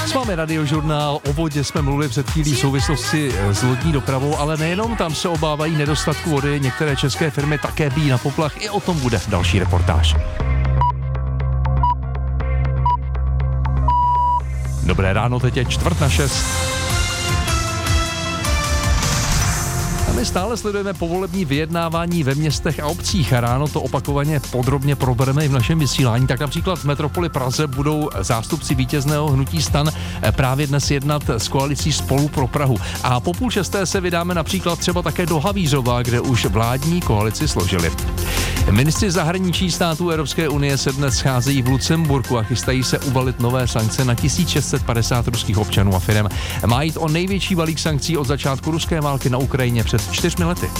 S vámi Radiožurnál, o vodě jsme mluvili před chvílí v souvislosti s lodní dopravou, ale nejenom tam se obávají nedostatku vody, některé české firmy také bijí na poplach, i o tom bude další reportáž. Dobré ráno, teď je 5:45. A my stále sledujeme povolební vyjednávání ve městech a obcích a ráno to opakovaně podrobně probereme i v našem vysílání. Tak například v metropoli Praze budou zástupci vítězného hnutí STAN právě dnes jednat s koalicí Spolu pro Prahu. A po 5:30 se vydáme například třeba také do Havířova, kde už vládní koalici složili. Ministři zahraničí států Evropské unie se dnes scházejí v Lucemburku a chystají se uvalit nové sankce na 1650 ruských občanů a firem. Má jít o největší balík sankcí od začátku ruské války na Ukrajině před 4 lety.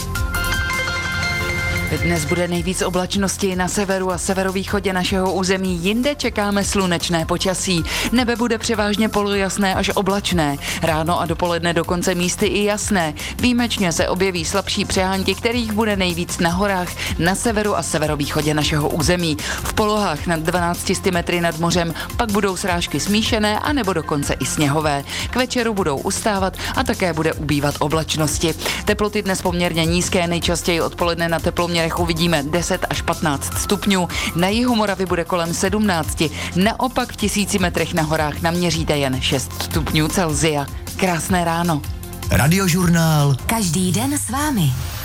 Dnes bude nejvíc oblačnosti na severu a severovýchodě našeho území, jinde čekáme slunečné počasí. Nebe bude převážně polojasné až oblačné, ráno a dopoledne dokonce místy i jasné. Výjimečně se objeví slabší přehánky, kterých bude nejvíc na horách na severu a severovýchodě našeho území. V polohách nad 12 metry nad mořem pak budou srážky smíšené a nebo dokonce i sněhové. K večeru budou ustávat a také bude ubývat oblačnosti. Teploty dnes poměrně nízké, nejčastěji odpoledne na teploměrech uvidíme 10 až 15 stupňů. Na jihu Moravy bude kolem 17. Naopak v 1000 metrech na horách naměříte jen 6 stupňů Celsia. Krásné ráno. Radiožurnál. Každý den s vámi.